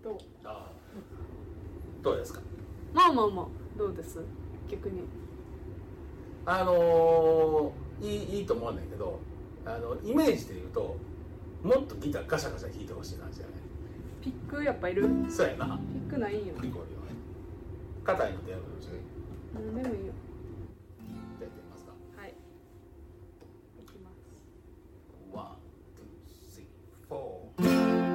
どう？ ああ、どうですか？ まあまあまあどうです？逆にいいと思うんだけど、イメージで言うともっとギターガシャガシャ弾いてほしい感じじゃない？ ピックやっぱいる？ そうやな。 ピックないんよ。 ピコリは硬いのでやるんですよ。 でもいいよ。